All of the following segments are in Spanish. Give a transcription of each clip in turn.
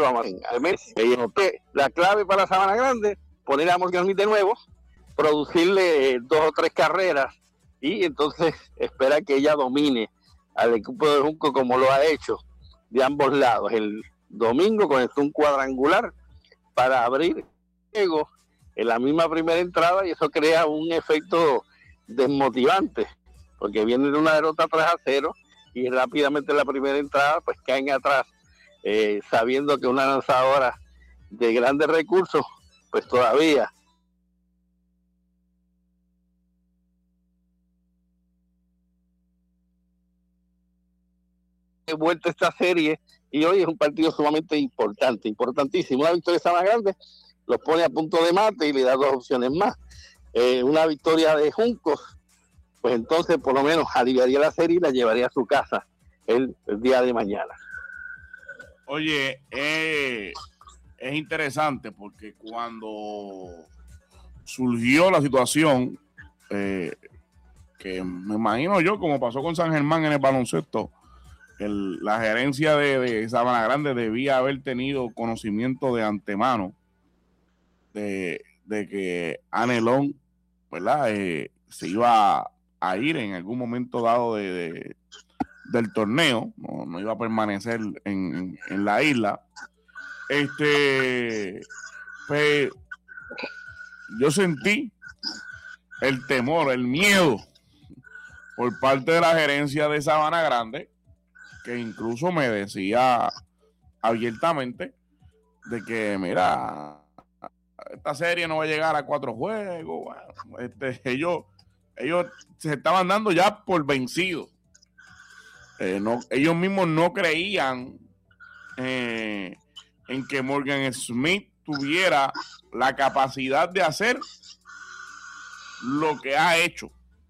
vamos al mes. La clave para Sabana Grande, poner a Morgan Smith de nuevo, producirle 2 o 3 carreras y entonces espera que ella domine al equipo de Junco como lo ha hecho de ambos lados. El domingo conectó un cuadrangular para abrir juego en la misma primera entrada y eso crea un efecto desmotivante porque viene de una derrota 3-0 y rápidamente en la primera entrada pues caen atrás, sabiendo que una lanzadora de grandes recursos pues todavía vuelta esta serie y hoy es un partido sumamente importante, importantísimo. Una victoria de Sabana Grande los pone a punto de mate y le da 2 opciones más. Una victoria de Juncos, pues entonces por lo menos aliviaría la serie y la llevaría a su casa el día de mañana. Oye, es interesante porque cuando surgió la situación, que me imagino yo, como pasó con San Germán en el baloncesto, la gerencia de Sabana Grande debía haber tenido conocimiento de antemano de que Anelón, ¿verdad? Se iba a ir en algún momento dado del torneo, no iba a permanecer en la isla. Pues, yo sentí el temor, el miedo por parte de la gerencia de Sabana Grande, que incluso me decía abiertamente de que, mira, esta serie no va a llegar a 4 juegos. Bueno, ellos se estaban dando ya por vencidos. Ellos mismos no creían en que Morgan Smith tuviera la capacidad de hacer lo que ha hecho.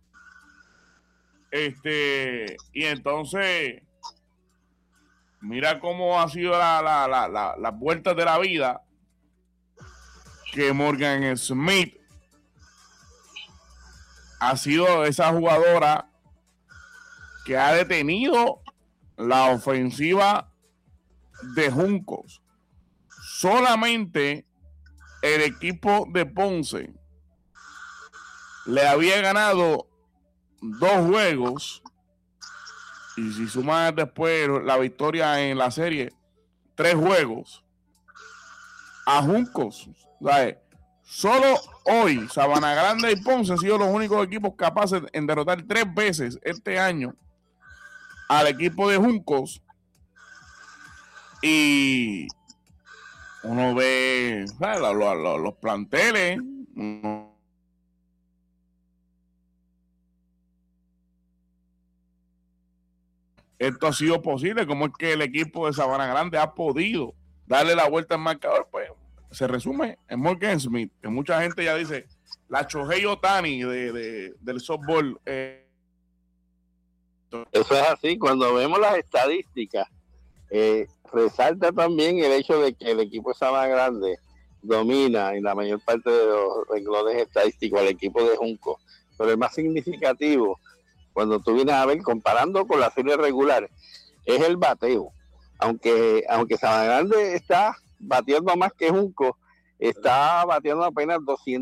Y entonces mira cómo ha sido las vueltas de la vida, que Morgan Smith ha sido esa jugadora que ha detenido la ofensiva de Juncos. Solamente el equipo de Ponce le había ganado 2 juegos, y si sumas después la victoria en la serie, 3 juegos a Juncos. ¿Sabes? Solo hoy Sabana Grande y Ponce han sido los únicos equipos capaces en derrotar 3 veces este año al equipo de Juncos. Y uno ve, ¿sabes? Los planteles, esto ha sido posible. ¿Cómo es que el equipo de Sabana Grande ha podido darle la vuelta al marcador? Pues se resume en Morgan Smith, que mucha gente ya dice la Shohei Ohtani del softball. Eso es así. Cuando vemos las estadísticas, resalta también el hecho de que el equipo de Sabana Grande domina en la mayor parte de los renglones estadísticos al equipo de Junco, pero el más significativo, cuando tú vienes a ver, comparando con la serie regular, es el bateo. Aunque Sabana Grande está bateando más que Junco, está bateando apenas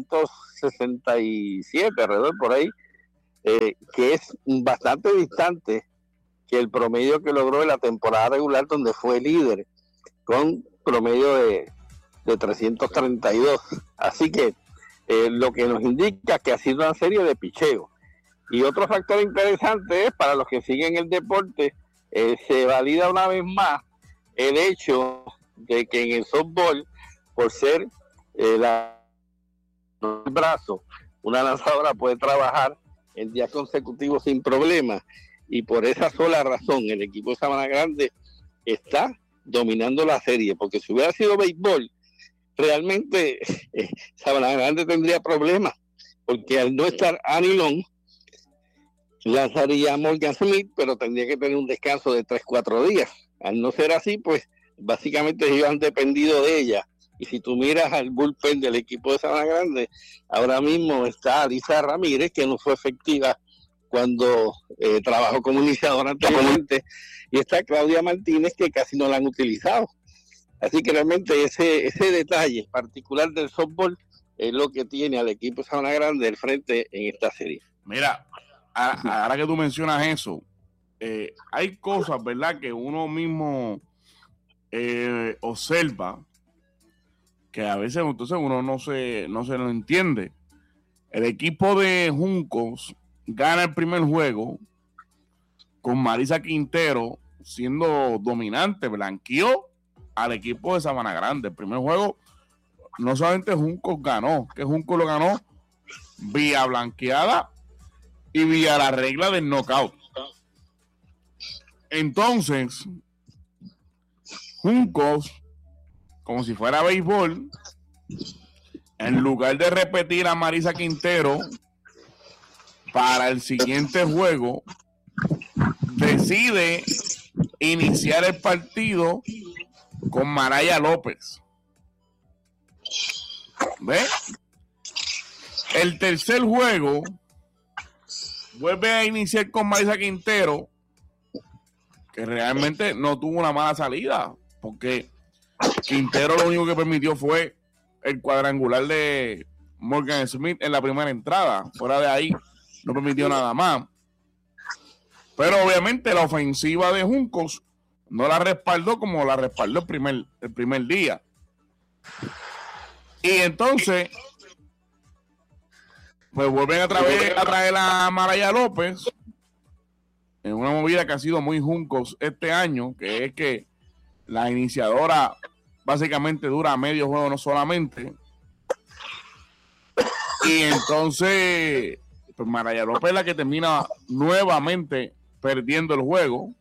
267, alrededor por ahí, que es bastante distante que el promedio que logró en la temporada regular, donde fue líder, con promedio de 332. Así que lo que nos indica que ha sido una serie de picheo. Y otro factor interesante es, para los que siguen el deporte, se valida una vez más el hecho de que en el softball, por ser el brazo, una lanzadora puede trabajar en días consecutivos sin problemas, y por esa sola razón el equipo de Sabana Grande está dominando la serie, porque si hubiera sido béisbol, realmente Sabana Grande tendría problemas, porque al no estar Anilón, lanzaría a Morgan Smith, pero tendría que tener un descanso de 3-4 días. Al no ser así, pues básicamente ellos han dependido de ella. Y si tú miras al bullpen del equipo de Sabana Grande, ahora mismo está Alisa Ramírez, que no fue efectiva cuando trabajó como iniciadora anteriormente, y está Claudia Martínez, que casi no la han utilizado. Así que realmente ese detalle particular del softball es lo que tiene al equipo Sabana Grande del frente en esta serie. Mira, ahora que tú mencionas eso, hay cosas, ¿verdad?, que uno mismo observa que a veces entonces uno no se lo entiende. El equipo de Juncos gana el primer juego con Marisa Quintero siendo dominante, blanqueó al equipo de Sabana Grande. El primer juego no solamente Juncos ganó, que Juncos lo ganó vía blanqueada y vía la regla del knockout. Entonces, Juncos, como si fuera béisbol, en lugar de repetir a Marisa Quintero para el siguiente juego, decide iniciar el partido con Maraya López. ¿Ves? El tercer juego vuelve a iniciar con Marisa Quintero, que realmente no tuvo una mala salida, porque Quintero lo único que permitió fue el cuadrangular de Morgan Smith en la primera entrada. Fuera de ahí no permitió nada más. Pero obviamente la ofensiva de Juncos no la respaldó como la respaldó el primer día. Y entonces pues vuelven a traer a Maraya López en una movida que ha sido muy Juncos este año, que es que la iniciadora básicamente dura medio juego no solamente. Y entonces pues Maraya López es la que termina nuevamente perdiendo el juego.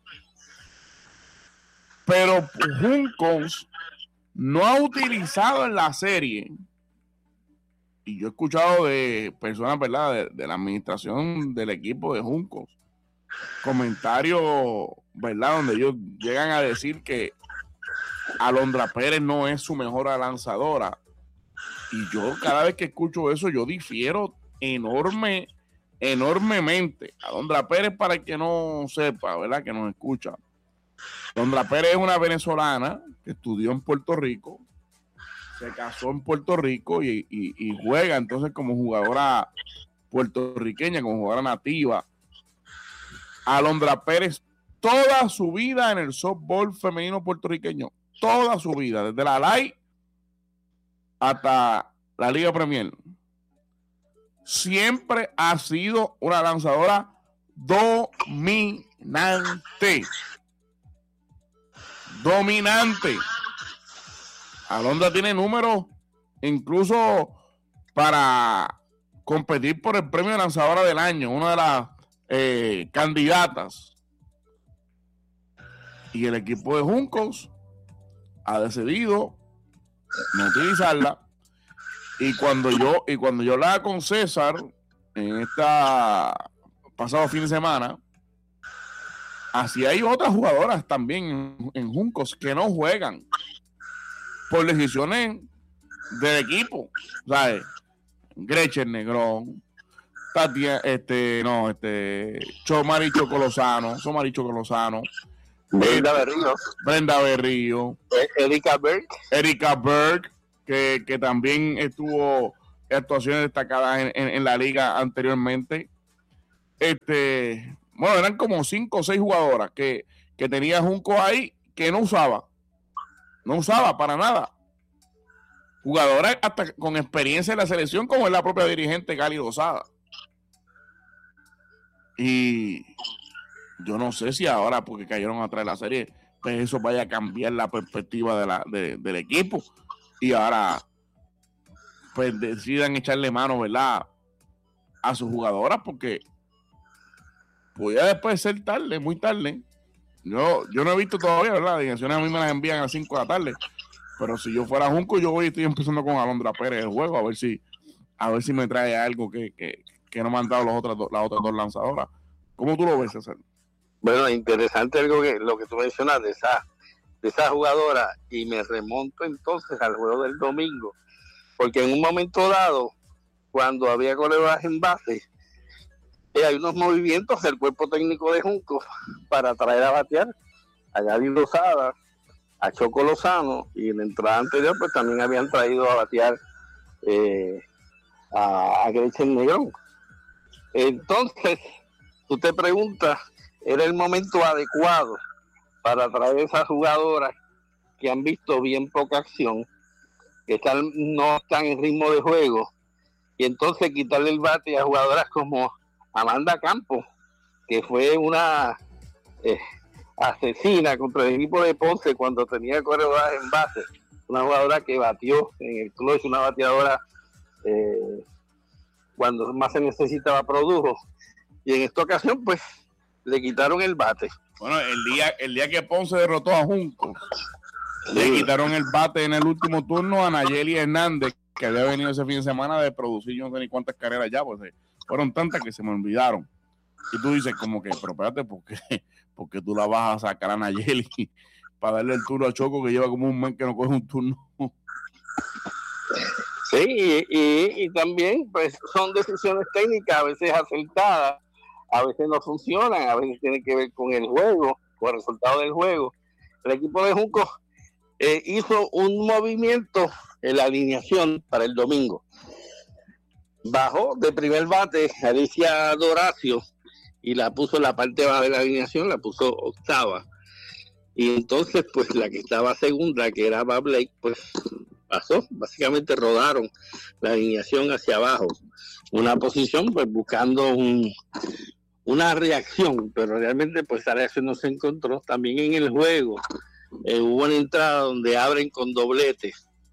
Pero Juncos no ha utilizado en la serie, y yo he escuchado de personas, ¿verdad?, de la administración del equipo de Juncos, comentarios, ¿verdad?, donde ellos llegan a decir que Alondra Pérez no es su mejor lanzadora. Y yo cada vez que escucho eso, yo difiero enormemente. Alondra Pérez, para el que no sepa, ¿verdad?, que nos escucha, Alondra Pérez es una venezolana que estudió en Puerto Rico, se casó en Puerto Rico y juega entonces como jugadora puertorriqueña, como jugadora nativa. Alondra Pérez toda su vida en el softball femenino puertorriqueño, toda su vida, desde la LAI hasta la Liga Premier, siempre ha sido una lanzadora dominante. Alondra tiene números incluso para competir por el premio de lanzadora del año, una de las candidatas. Y el equipo de Juncos ha decidido no utilizarla. Y cuando yo hablaba con César en esta pasado fin de semana, así hay otras jugadoras también en Juncos que no juegan por decisiones del equipo, ¿sabes? Gretchen Negrón, Somari Chocolosano, Brenda Berrío, Erika Berg, que también estuvo actuaciones destacadas en la liga anteriormente. Bueno, eran como 5 o 6 jugadoras que tenía Juncos ahí que no usaba para nada. Jugadoras hasta con experiencia en la selección, como es la propia dirigente Gali Lozada. Y yo no sé si ahora, porque cayeron atrás de la serie, pues eso vaya a cambiar la perspectiva del equipo. Y ahora, pues decidan echarle mano, ¿verdad?, a sus jugadoras, porque podría después ser tarde, muy tarde. Yo no he visto todavía, ¿verdad? Las direcciones a mí me las envían a las 5 de la tarde. Pero si yo fuera Junco, yo hoy estoy empezando con Alondra Pérez el juego, a ver si me trae algo que no me han dado las otras dos lanzadoras. ¿Cómo tú lo ves, César? Bueno, interesante lo que tú mencionas de esa jugadora, y me remonto entonces al juego del domingo, porque en un momento dado, cuando había corredores en base, hay unos movimientos del cuerpo técnico de Junco para traer a batear a Gaby Lozada a Choco Lozano, y en la entrada anterior pues también habían traído a batear a Gretchen Negrón. Entonces, tú te preguntas, ¿era el momento adecuado para traer esas jugadoras que han visto bien poca acción, que no están en ritmo de juego, y entonces quitarle el bate a jugadoras como Amanda Campos, que fue una asesina contra el equipo de Ponce cuando tenía corredoras en base, una jugadora que batió en el clutch, una bateadora cuando más se necesitaba produjo, y en esta ocasión pues le quitaron el bate. Bueno, el día que Ponce derrotó a Juncos, le quitaron el bate en el último turno a Nayeli Hernández, que había venido ese fin de semana de producir yo no sé ni cuántas carreras ya, pues fueron tantas que se me olvidaron. Y tú dices como que, pero espérate, porque tú la vas a sacar a Nayeli para darle el turno a Choco, que lleva como un mes que no coge un turno. Sí, y también pues son decisiones técnicas, a veces acertadas, a veces no funcionan, a veces tienen que ver con el juego, con el resultado del juego. El equipo de Juncos hizo un movimiento en la alineación para el domingo. Bajó de primer bate Alicia Doracio y la puso en la parte baja de la alineación, la puso octava. Y entonces, pues la que estaba segunda, que era Bob Blake, pues pasó. Básicamente rodaron la alineación hacia abajo. Una posición, pues buscando una reacción, pero realmente pues esa reacción no se encontró. También en el juego hubo una entrada donde abren con doblete,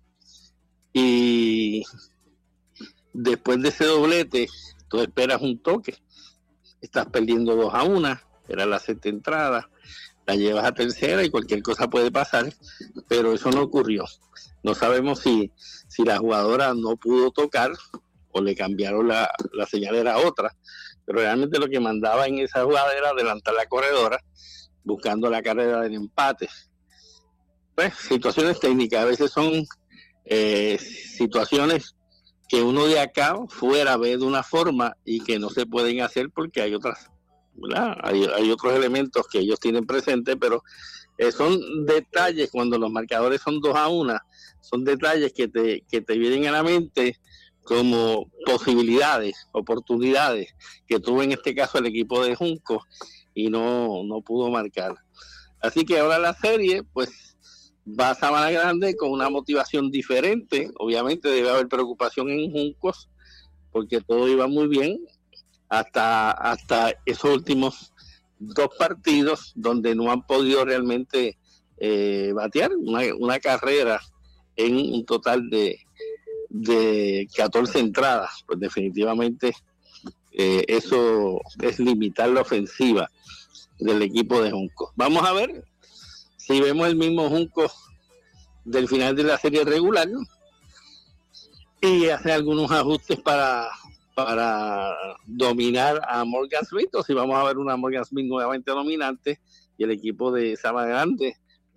y después de ese doblete tú esperas un toque, estás perdiendo 2-1, era la sexta entrada, la llevas a tercera y cualquier cosa puede pasar, pero eso no ocurrió. No sabemos si la jugadora no pudo tocar o le cambiaron la señal, era otra, pero realmente lo que mandaba en esa jugada era adelantar la corredora buscando la carrera del empate. Pues situaciones técnicas, a veces son situaciones que uno de acá fuera ve de una forma y que no se pueden hacer porque hay otras, ¿verdad? Hay otros elementos que ellos tienen presentes, pero son detalles. Cuando los marcadores son 2-1, son detalles que te vienen a la mente como posibilidades, oportunidades que tuvo en este caso el equipo de Juncos y no pudo marcar. Así que ahora la serie pues va a Sabana Grande con una motivación diferente. Obviamente debe haber preocupación en Juncos porque todo iba muy bien hasta esos últimos 2 partidos donde no han podido realmente batear una carrera en un total de 14 entradas. Pues definitivamente eso es limitar la ofensiva del equipo de Juncos. Vamos a ver si vemos el mismo Juncos del final de la serie regular, ¿no? Y hacer algunos ajustes para dominar a Morgan Smith, o si vamos a ver una Morgan Smith nuevamente dominante, y el equipo de Sabana Grande,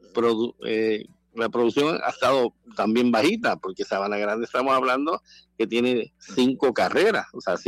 la producción ha estado también bajita, porque Sabana Grande estamos hablando que tiene 5 carreras,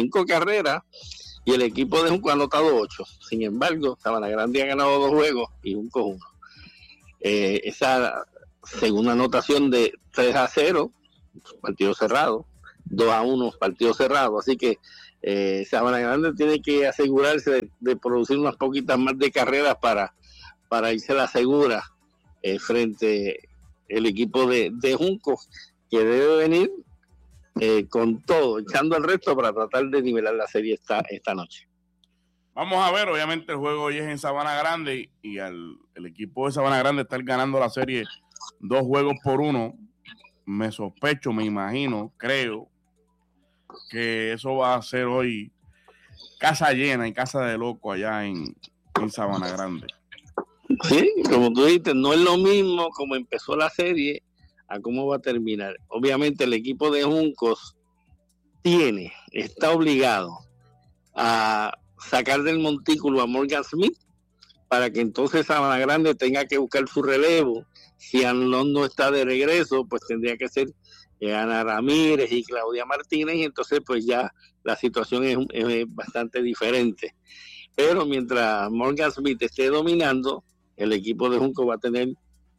y el equipo de Juncos ha anotado 8. Sin embargo, Sabana Grande ha ganado 2 juegos y Juncos 1. Esa segunda anotación de 3-0, partido cerrado, 2-1, partido cerrado. Así que Sabana Grande tiene que asegurarse de producir unas poquitas más de carreras para irse a la segura frente al equipo de Juncos, que debe venir con todo, echando el resto para tratar de nivelar la serie esta noche. Vamos a ver, obviamente el juego hoy es en Sabana Grande y el equipo de Sabana Grande está ganando la serie 2-1. Me sospecho, me imagino, creo que eso va a ser hoy casa llena y casa de loco allá en Sabana Grande. Sí, como tú dices, no es lo mismo como empezó la serie a cómo va a terminar. Obviamente el equipo de Juncos está obligado a sacar del montículo a Morgan Smith para que entonces Sabana Grande tenga que buscar su relevo. Si Arnold no está de regreso, pues tendría que ser Ana Ramírez y Claudia Martínez, y entonces pues ya la situación es bastante diferente. Pero mientras Morgan Smith esté dominando, el equipo de Juncos va a tener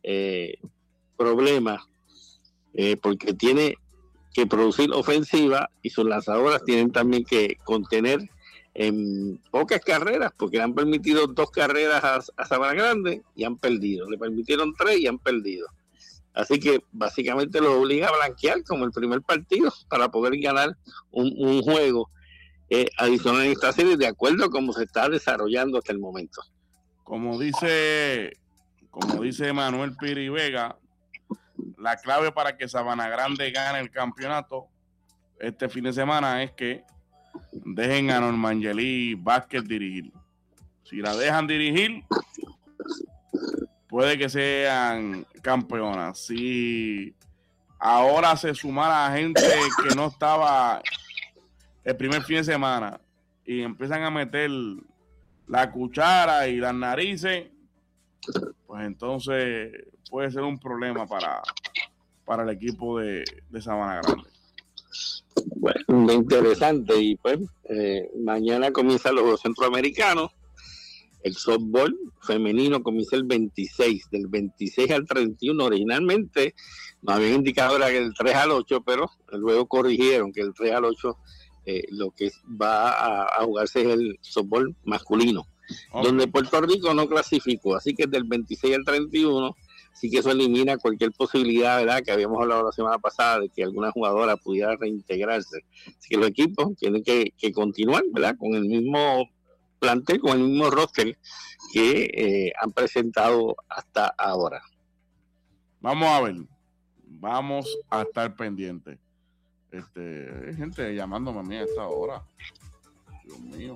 problemas porque tiene que producir ofensiva y sus lanzadoras tienen también que contener en pocas carreras, porque le han permitido 2 carreras a Sabana Grande y han perdido, le permitieron 3 y han perdido. Así que básicamente lo obliga a blanquear como el primer partido para poder ganar un juego adicional en esta serie, de acuerdo a cómo se está desarrollando hasta el momento. Como dice Manuel Piri Vega, la clave para que Sabana Grande gane el campeonato este fin de semana es que dejen a Normangeli Vázquez dirigir. Si la dejan dirigir, puede que sean campeonas. Si ahora se sumara a gente que no estaba el primer fin de semana y empiezan a meter la cuchara y las narices, pues entonces puede ser un problema para el equipo de Sabana Grande. Bueno, interesante. Y pues mañana comienzan los Juegos Centroamericanos. El softball femenino comienza el 26, del 26 al 31. Originalmente nos habían indicado era que del 3 al 8, pero luego corrigieron que el 3 al 8 lo que va a jugarse es el softball masculino, donde Puerto Rico no clasificó, así que del 26 al 31, así que eso elimina cualquier posibilidad, ¿verdad?, que habíamos hablado la semana pasada de que alguna jugadora pudiera reintegrarse. Así que los equipos tienen que continuar, ¿verdad?, con el mismo plantel, con el mismo roster que han presentado hasta ahora. Vamos a ver, vamos a estar pendientes. Hay gente llamándome a mí a esta hora. Dios mío.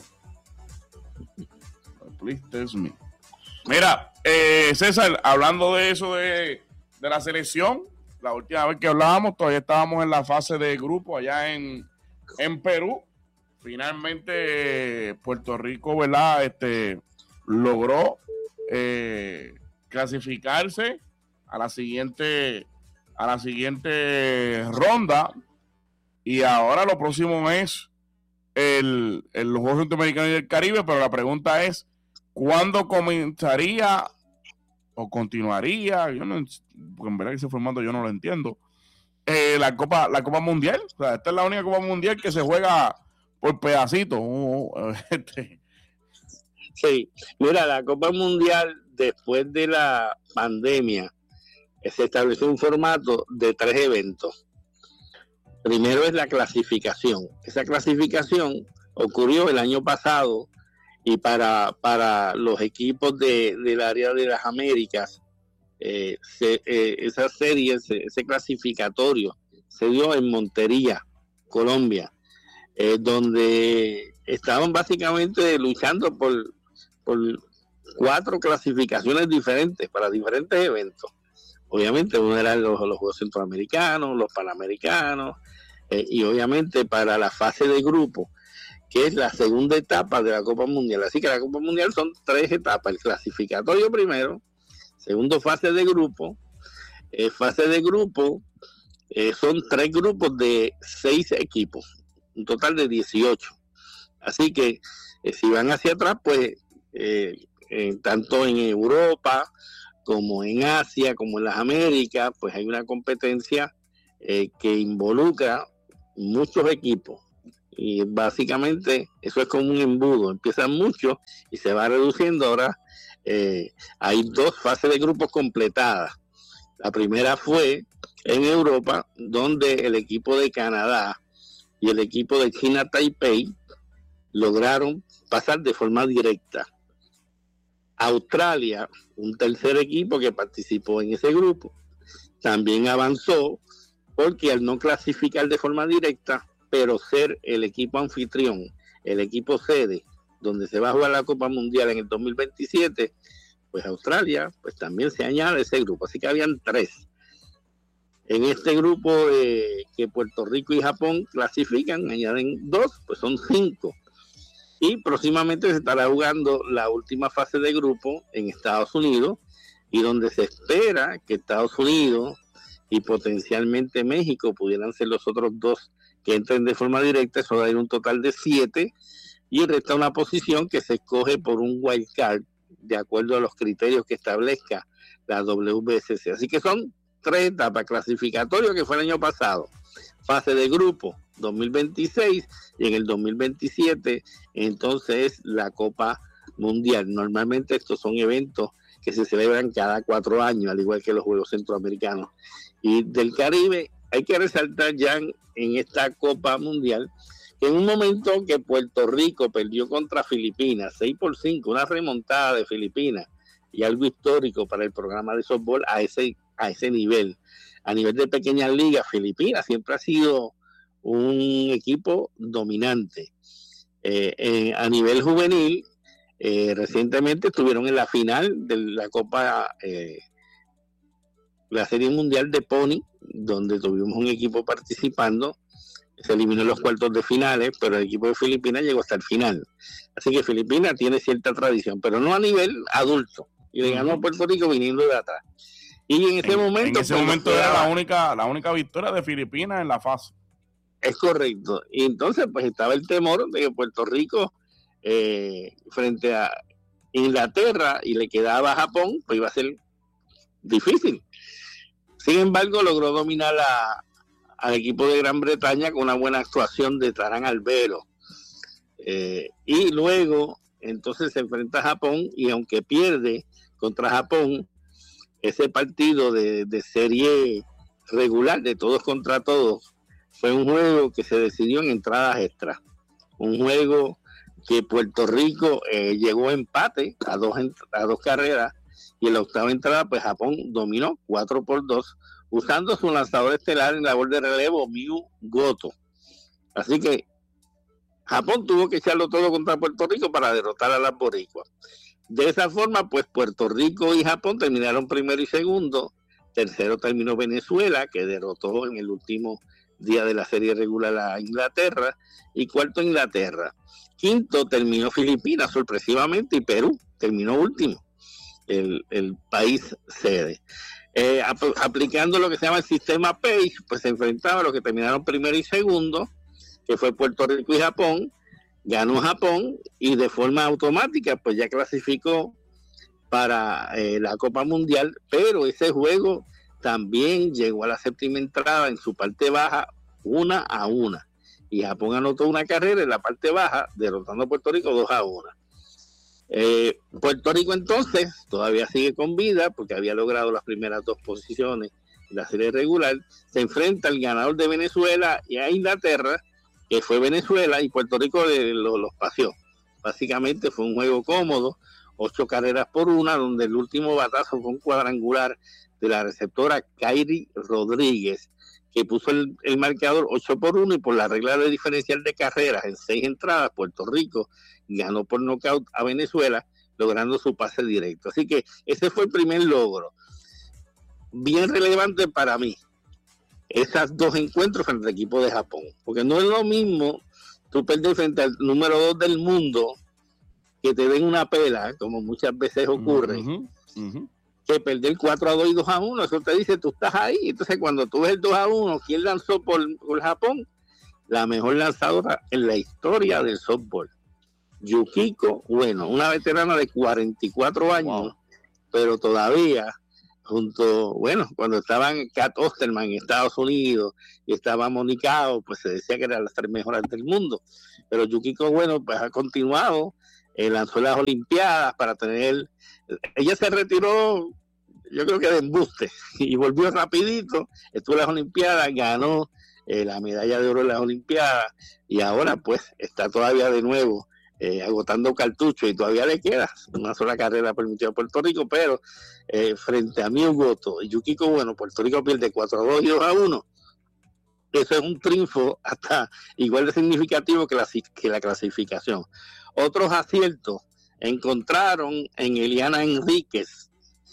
Please test me. Mira, César, hablando de eso de la selección, la última vez que hablábamos todavía estábamos en la fase de grupo allá en Perú. Finalmente Puerto Rico, ¿verdad? Logró clasificarse a la siguiente ronda, y ahora lo próximo es los Juegos Centroamericanos y del Caribe, pero la pregunta es ¿cuándo comenzaría o continuaría? Yo no, porque en verdad que ese formato yo no lo entiendo. La Copa Mundial, o sea, esta es la única Copa Mundial que se juega por pedacitos. Sí, mira, la Copa Mundial después de la pandemia se estableció un formato de 3 eventos. Primero es la clasificación. Esa clasificación ocurrió el año pasado y para los equipos del área de las Américas, esa serie, ese clasificatorio se dio en Montería, Colombia, donde estaban básicamente luchando por 4 clasificaciones diferentes para diferentes eventos. Obviamente uno eran los Juegos Centroamericanos, los Panamericanos, y obviamente para la fase de grupo, que es la segunda etapa de la Copa Mundial. Así que la Copa Mundial son 3 etapas: el clasificatorio primero, segundo fase de grupo. Fase de grupo son 3 grupos de 6 equipos, un total de 18. Así que si van hacia atrás, pues tanto en Europa como en Asia, como en las Américas, pues hay una competencia que involucra muchos equipos. Y básicamente eso es como un embudo, empiezan muchos y se va reduciendo. Ahora hay 2 fases de grupos completadas. La primera fue en Europa, donde el equipo de Canadá y el equipo de China Taipei lograron pasar de forma directa. Australia, un tercer equipo que participó en ese grupo, también avanzó, porque al no clasificar de forma directa, pero ser el equipo anfitrión, el equipo sede, donde se va a jugar la Copa Mundial en el 2027, pues Australia pues también se añade a ese grupo. Así que habían 3. En este grupo que Puerto Rico y Japón clasifican, añaden 2, pues son 5. Y próximamente se estará jugando la última fase de grupo en Estados Unidos, y donde se espera que Estados Unidos y potencialmente México pudieran ser los otros 2 que entren de forma directa. Eso da un total de 7, y resta una posición que se escoge por un wild card de acuerdo a los criterios que establezca la WSC. Así que son 3 etapas: clasificatorias, que fue el año pasado, fase de grupo 2026, y en el 2027 entonces la Copa Mundial. Normalmente estos son eventos que se celebran cada 4 años, al igual que los Juegos Centroamericanos y del Caribe. Hay que resaltar ya en esta Copa Mundial que en un momento que Puerto Rico perdió contra Filipinas 6-5, una remontada de Filipinas, y algo histórico para el programa de softball a ese nivel. A nivel de pequeñas ligas, Filipinas siempre ha sido un equipo dominante. A nivel juvenil, recientemente estuvieron en la final de la Copa, la Serie Mundial de Pony, donde tuvimos un equipo participando. Se eliminó en los cuartos de finales, pero el equipo de Filipinas llegó hasta el final. Así que Filipinas tiene cierta tradición, pero no a nivel adulto. Y le ganó a Puerto Rico viniendo de atrás. Y en ese momento... En ese momento era la única victoria de Filipinas en la fase. Es correcto. Y entonces pues estaba el temor de que Puerto Rico, frente a Inglaterra, y le quedaba a Japón, pues iba a ser difícil. Sin embargo, logró dominar al equipo de Gran Bretaña con una buena actuación de Tarán Albero. Y luego, entonces se enfrenta a Japón, y aunque pierde contra Japón, ese partido de serie regular, de todos contra todos, fue un juego que se decidió en entradas extras. Un juego que Puerto Rico llegó a empate a dos carreras, y en la octava entrada, pues Japón dominó 4-2, usando su lanzador estelar en labor de relevo, Miu Goto. Así que Japón tuvo que echarlo todo contra Puerto Rico para derrotar a las boricuas. De esa forma, pues Puerto Rico y Japón terminaron primero y segundo. Tercero terminó Venezuela, que derrotó en el último día de la serie regular a Inglaterra. Y cuarto, Inglaterra. Quinto terminó Filipinas, sorpresivamente, y Perú terminó último, el país sede. Aplicando lo que se llama el sistema Page, pues se enfrentaba a los que terminaron primero y segundo, que fue Puerto Rico y Japón. Ganó Japón, y de forma automática pues ya clasificó para la Copa Mundial, pero ese juego también llegó a la séptima entrada en su parte baja 1-1, y Japón anotó una carrera en la parte baja, derrotando a Puerto Rico 2-1. Puerto Rico entonces todavía sigue con vida, porque había logrado las primeras 2 posiciones en la serie regular. Se enfrenta al ganador de Venezuela y a Inglaterra, que fue Venezuela, y Puerto Rico los paseó. Básicamente fue un juego cómodo, 8-1, donde el último batazo fue un cuadrangular de la receptora Kairi Rodríguez, que puso el marcador 8-1, y por la regla de diferencial de carreras en 6 entradas, Puerto Rico ganó por nocaut a Venezuela, logrando su pase directo. Así que ese fue el primer logro. Bien relevante para mí esas 2 encuentros frente al equipo de Japón, porque no es lo mismo tú perder frente al número 2 del mundo, que te den una pela, como muchas veces ocurre, que perder 4-2 y 2-1. Eso te dice, tú estás ahí. Entonces cuando tú ves el 2-1, ¿quién lanzó por Japón? La mejor lanzadora en la historia del softball, Yukiko Ueno, una veterana de 44 años, pero todavía cuando estaban Cat Osterman en Estados Unidos y estaba Monicao, pues se decía que eran las 3 mejores del mundo, pero Yukiko Ueno pues ha continuado, lanzó las Olimpiadas para tener, ella se retiró, yo creo que de embuste, y volvió rapidito, estuvo en las Olimpiadas, ganó la medalla de oro en las Olimpiadas, y ahora pues está todavía de nuevo agotando cartuchos, y todavía le queda una sola carrera permitida a Puerto Rico, pero frente a Miu Goto y Yukiko Ueno, Puerto Rico pierde 4-2 y 2-1. Eso es un triunfo hasta igual de significativo que la clasificación. Otros aciertos encontraron en Eliana Enríquez,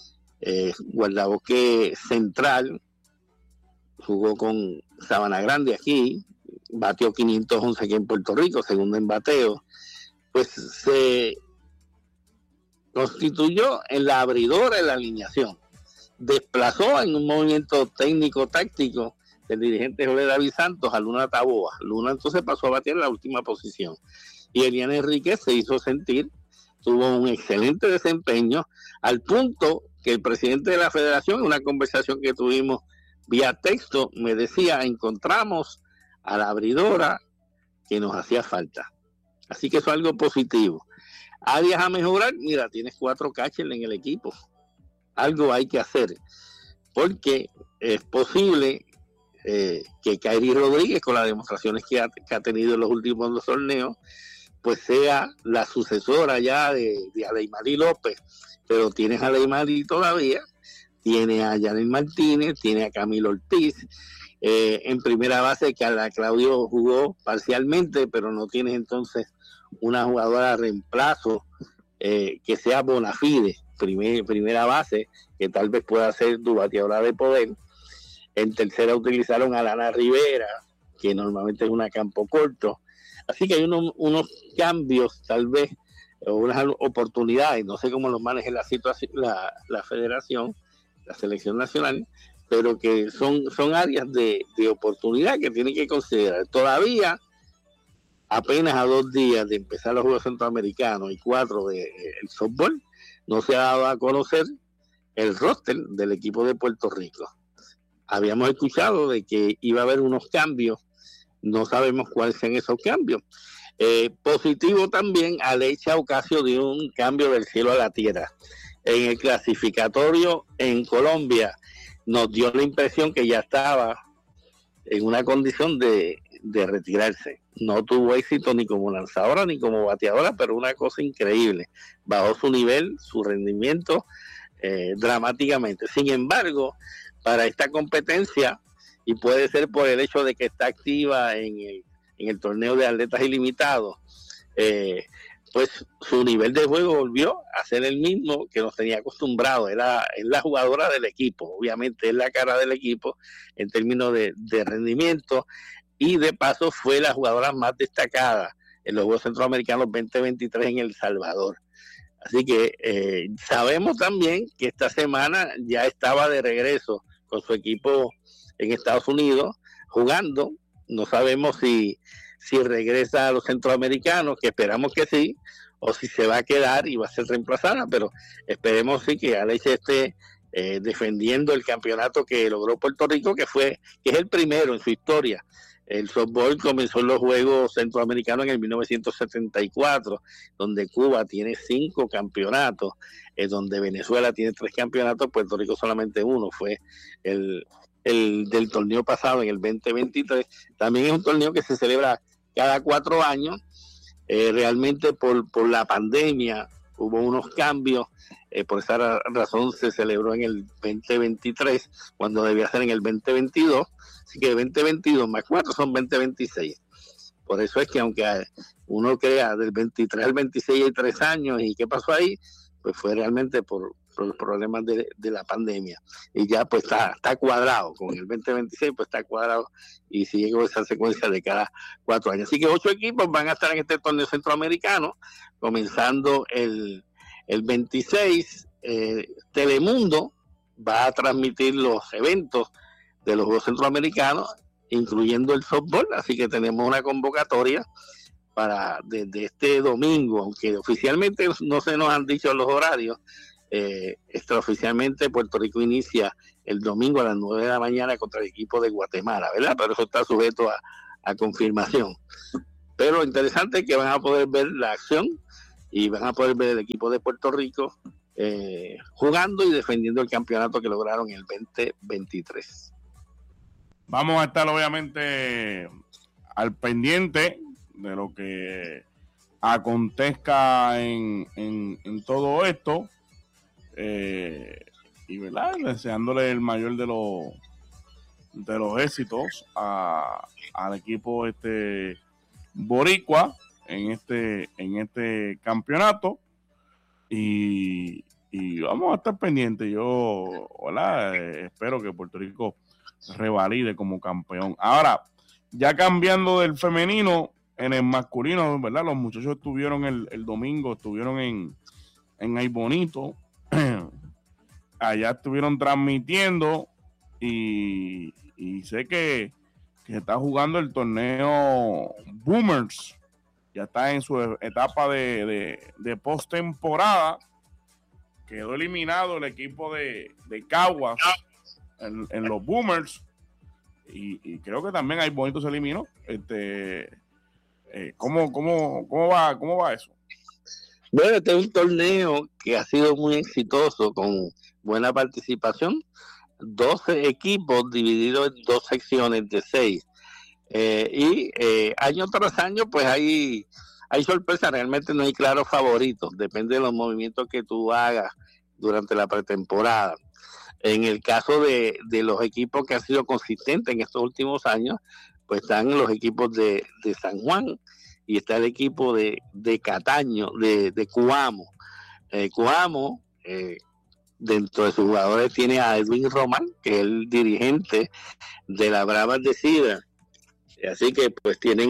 guardabosque central, jugó con Sabana Grande aquí, batió 511 aquí en Puerto Rico, segundo en bateo. Pues se constituyó en la abridora de la alineación. Desplazó en un movimiento técnico-táctico del dirigente Jorge David Santos a Luna Taboa. Luna entonces pasó a batir en la última posición. Y Eliana Enríquez se hizo sentir tuvo un excelente desempeño, al punto que el presidente de la federación, en una conversación que tuvimos vía texto, me decía, encontramos a la abridora que nos hacía falta. Así que eso es algo positivo. Áreas a mejorar, mira, tienes 4 catchers en el equipo. Algo hay que hacer, porque es posible que Kairi Rodríguez, con las demostraciones que ha tenido en los últimos 2 torneos, pues sea la sucesora ya de Aleimari López. Pero tienes a Aleimari todavía, tiene a Yanel Martínez, tiene a Camilo Ortiz, en primera base que a la Claudio jugó parcialmente, pero no tienes entonces una jugadora de reemplazo que sea bona fide, primera base, que tal vez pueda ser tu bateadora de poder. En tercera utilizaron a Lana Rivera, que normalmente es una campo corto. Así que hay unos cambios, tal vez, o unas oportunidades, no sé cómo los maneje la situación, la federación, la selección nacional, pero que son áreas de oportunidad que tienen que considerar. Todavía, apenas a 2 días de empezar los Juegos Centroamericanos y 4 del softball, no se ha dado a conocer el roster del equipo de Puerto Rico. Habíamos escuchado de que iba a haber unos cambios, no sabemos cuáles sean esos cambios. Positivo también, Aleicha Ocasio dio un cambio del cielo a la tierra. En el clasificatorio en Colombia nos dio la impresión que ya estaba en una condición de retirarse. No tuvo éxito ni como lanzadora ni como bateadora, pero una cosa increíble. Bajó su nivel, su rendimiento dramáticamente. Sin embargo, para esta competencia, y puede ser por el hecho de que está activa en el torneo de atletas ilimitados, pues su nivel de juego volvió a ser el mismo que nos tenía acostumbrado. Es la jugadora del equipo, obviamente es la cara del equipo en términos de rendimiento, y de paso fue la jugadora más destacada en los Juegos Centroamericanos 2023 en El Salvador. Así que sabemos también que esta semana ya estaba de regreso con su equipo en Estados Unidos jugando. No sabemos si regresa a los centroamericanos, que esperamos que sí, o si se va a quedar y va a ser reemplazada, pero esperemos sí que Aleicha esté defendiendo el campeonato que logró Puerto Rico, que es el primero en su historia. El softball comenzó en los Juegos Centroamericanos en el 1974, donde Cuba tiene 5 campeonatos, donde Venezuela tiene 3 campeonatos, Puerto Rico solamente 1, fue el del torneo pasado en el 2023. También es un torneo que se celebra cada 4 años. Realmente por la pandemia hubo unos cambios, por esa razón se celebró en el 2023 cuando debía ser en el 2022, así que 2022 más 4 son 2026. Por eso es que aunque uno crea del 23 al 26 hay 3 años, ¿y qué pasó ahí? Pues fue realmente por los problemas de la pandemia, y ya pues está cuadrado, con el 2026 pues está cuadrado, y sigue con esa secuencia de cada 4 años. Así que 8 equipos van a estar en este torneo centroamericano, comenzando el 26. Telemundo va a transmitir los eventos de los Juegos Centroamericanos, incluyendo el softball, así que tenemos una convocatoria para desde este domingo, aunque oficialmente no se nos han dicho los horarios. Extraoficialmente Puerto Rico inicia el domingo a las 9 de la mañana contra el equipo de Guatemala, ¿verdad? Pero eso está sujeto a confirmación. Pero lo interesante es que van a poder ver la acción y van a poder ver el equipo de Puerto Rico jugando y defendiendo el campeonato que lograron en el 2023. Vamos a estar obviamente al pendiente de lo que acontezca en todo esto, y verdad, deseándole el mayor de los éxitos al equipo boricua en este campeonato, y vamos a estar pendientes. Yo, ¿verdad? Espero que Puerto Rico revalide como campeón. Ahora, ya cambiando del femenino, en el masculino, ¿verdad? Los muchachos estuvieron el domingo, estuvieron en Ay Bonito, allá estuvieron transmitiendo, y sé que está jugando el torneo Boomers ya está en su etapa de postemporada. Quedó eliminado el equipo de Caguas en los Boomers, y creo que también ahí Bonito se eliminó. ¿Cómo va eso? Bueno, este es un torneo que ha sido muy exitoso, con buena participación. 12 equipos divididos en 2 secciones de 6. Año tras año, pues hay sorpresas. Realmente no hay claros favoritos. Depende de los movimientos que tú hagas durante la pretemporada. En el caso de los equipos que han sido consistentes en estos últimos años, pues están los equipos de San Juan, y está el equipo de Cataño, de Cuamo. Cuamo, dentro de sus jugadores, tiene a Edwin Román, que es el dirigente de la Bravas de Sidra. Así que pues tienen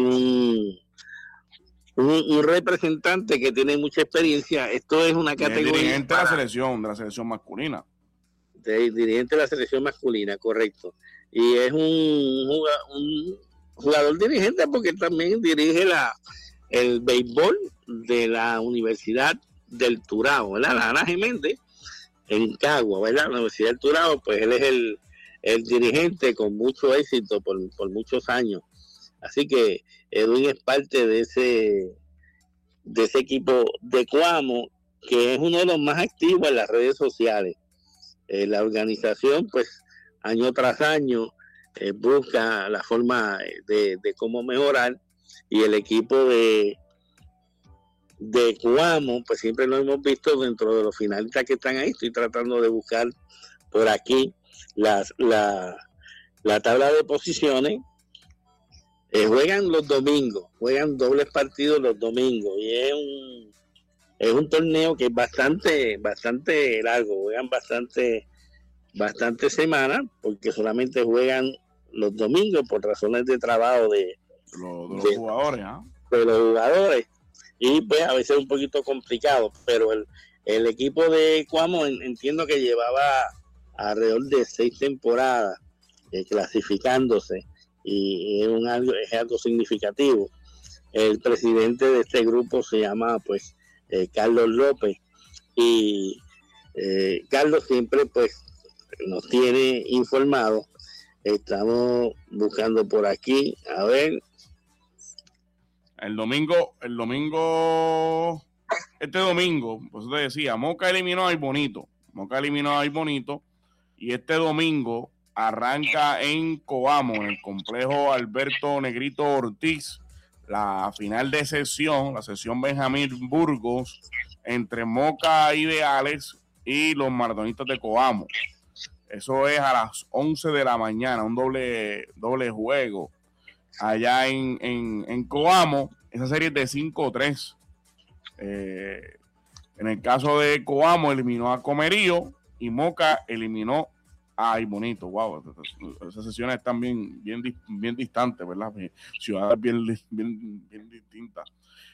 un representante que tiene mucha experiencia. Esto es una categoría. El dirigente de la selección masculina. Dirigente de la selección masculina, correcto. Y es un jugador dirigente, porque también dirige el béisbol de la Universidad del Turabo, ¿verdad? La Ana Geméndez, en Cagua, ¿verdad? La Universidad del Turabo, pues él es el dirigente con mucho éxito por muchos años. Así que Edwin es parte de ese equipo de Cuamo, que es uno de los más activos en las redes sociales. La organización, pues, año tras año, busca la forma de cómo mejorar, y el equipo de Cuamo, pues siempre lo hemos visto dentro de los finalistas que están ahí. Estoy tratando de buscar por aquí la tabla de posiciones. Juegan los domingos, juegan dobles partidos los domingos, y es un torneo que es bastante largo. Juegan bastante semanas, porque solamente juegan los domingos por razones de trabajo de los jugadores, de los jugadores, y pues a veces es un poquito complicado, pero el equipo de Cuamo entiendo que llevaba alrededor de 6 temporadas clasificándose, y es algo significativo. El presidente de este grupo se llama pues Carlos López, y Carlos siempre pues nos tiene informado. Estamos buscando por aquí, a ver. Este domingo, pues te decía, Moca eliminó a Bonito, y este domingo arranca en Coamo, en el complejo Alberto Negrito Ortiz, la final de sesión, la sesión Benjamín Burgos, entre Moca Ideales y los Maratonistas de Coamo. Eso es a las 11 de la mañana, un doble juego allá en Coamo. Esa serie es de 5-3. En el caso de Coamo, eliminó a Comerío, y Moca eliminó a Bonito. Wow, esas sesiones están bien distantes, ¿verdad? Ciudades bien distintas.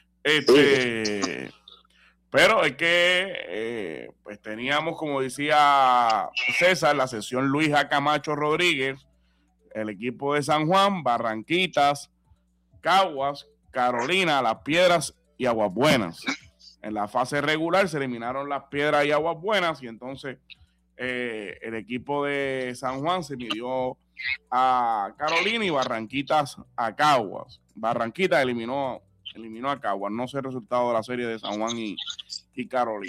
Pero es que pues teníamos, como decía César, la sesión Luis A. Camacho Rodríguez, el equipo de San Juan, Barranquitas, Caguas, Carolina, Las Piedras y Aguas Buenas. En la fase regular se eliminaron Las Piedras y Aguas Buenas, y entonces el equipo de San Juan se midió a Carolina, y Barranquitas a Caguas. Barranquitas eliminó a Caguas. No sé el resultado de la serie de San Juan y Carolina.